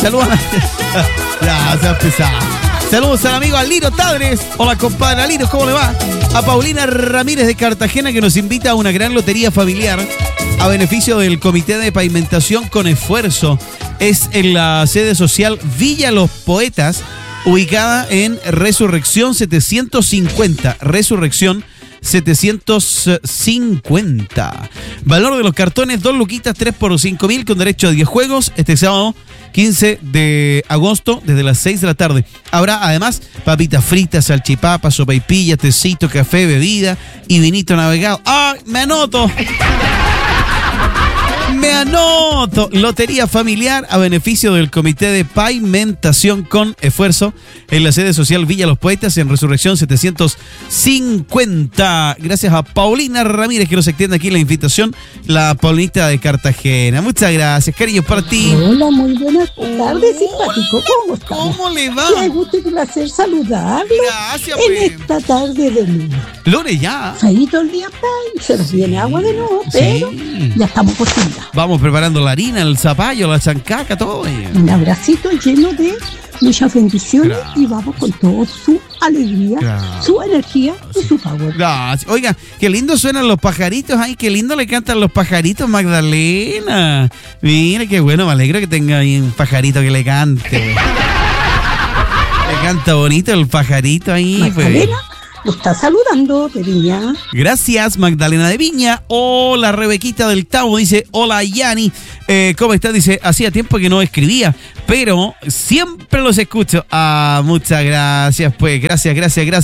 Saludos. Gracias, pesado. Saludos al amigo Alino Tadres. Hola, compadre Alino, ¿cómo le va? A Paulina Ramírez de Cartagena, que nos invita a una gran lotería familiar a beneficio del Comité de Pavimentación con Esfuerzo. Es en la sede social Villa Los Poetas, ubicada en Resurrección 750. Resurrección 750. Valor de los cartones, 2 luquitas, 3 por 5.000 con derecho a 10 juegos. Este sábado 15 de agosto desde las 6 de la tarde. Habrá además papitas fritas, salchipapas, sopaipillas, tecito, café, bebida y vinito navegado. ¡Ah! ¡Me anoto! Me anoto. Lotería familiar a beneficio del Comité de Pavimentación con Esfuerzo en la sede social Villa Los Poetas en Resurrección 750. Gracias a Paulina Ramírez que nos extiende aquí la invitación, la Paulinita de Cartagena. Muchas gracias, cariño, para ti. Hola, muy buenas tardes, simpático. ¿Cómo está? ¿Cómo le va? Qué gusto y placer saludarlo. Gracias, en pues. esta tarde de lunes. Lunes ya. Feito el día, se nos viene agua de nuevo, pero ya estamos acostumbrados. Vamos preparando la harina, el zapallo, la chancaca, todo. Un abracito lleno de muchas bendiciones. Gracias. Y vamos con toda su alegría, gracias, su energía y su power. Gracias. Oiga, qué lindo suenan los pajaritos. Ay, qué lindo le cantan los pajaritos, Magdalena. Mira, qué bueno, me alegro que tenga ahí un pajarito que le cante. Le canta bonito el pajarito ahí. Magdalena, pues. Lo está saludando de Viña. Gracias, Magdalena de Viña. Hola, Rebequita del Tavo. Dice, hola, Yani. ¿Cómo estás? Dice, hacía tiempo que no escribía, pero siempre los escucho. Ah, muchas gracias, pues. Gracias.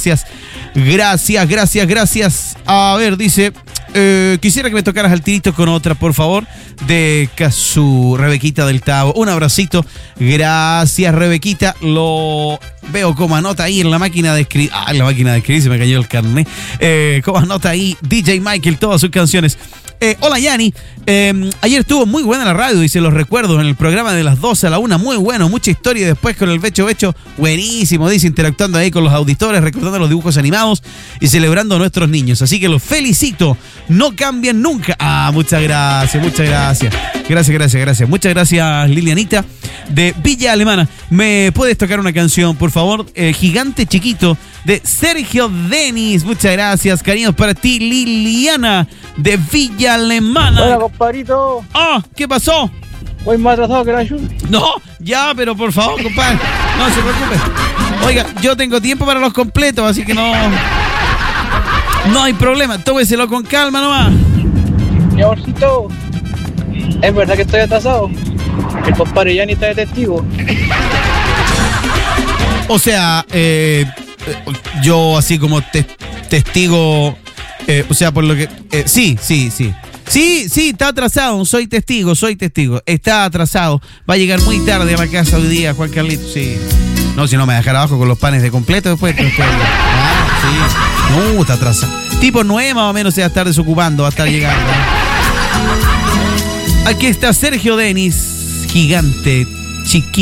A ver, dice, quisiera que me tocaras al tirito con otra, por favor, de Cazú, Rebequita del Tavo. Un abracito. Gracias, Rebequita. Lo veo como anota ahí en la máquina de escribir. Ah, en la máquina de escribir se me cayó el carnet. Como anota ahí DJ Michael todas sus canciones. Hola, Yani. Ayer estuvo muy buena la radio, dice, los recuerdos en el programa de las 12 a la 1. Muy bueno, mucha historia. Y después con el Becho buenísimo, dice, interactuando ahí con los auditores, recordando los dibujos animados y celebrando a nuestros niños. Así que los felicito. No cambian nunca. Ah, muchas gracias. Gracias. Muchas gracias, Lilianita de Villa Alemana. ¿Me puedes tocar una canción, por favor? Gigante Chiquito de Sergio Denis. Muchas gracias, cariños para ti, Liliana de Villa Alemana. Hola, compadrito. Ah, ¿qué pasó? Voy más atrasado que la ayuda. No, ya, pero por favor, compadre, no se preocupe. Oiga, yo tengo tiempo para los completos, así que no hay problema. Tómeselo con calma nomás. Mi amorcito, es verdad que estoy atrasado. El compadre Yani está de testigo. O sea, yo así como testigo, o sea, por lo que... Sí, está atrasado, soy testigo. Está atrasado. Va a llegar muy tarde a la casa hoy día, Juan Carlitos, sí. No, si no me dejará abajo con los panes de completo después. Sí. No, está atrasado. Tipo 9 más o menos se va a estar desocupando, va a estar llegando. Aquí está Sergio Denis, Gigante Chiquito.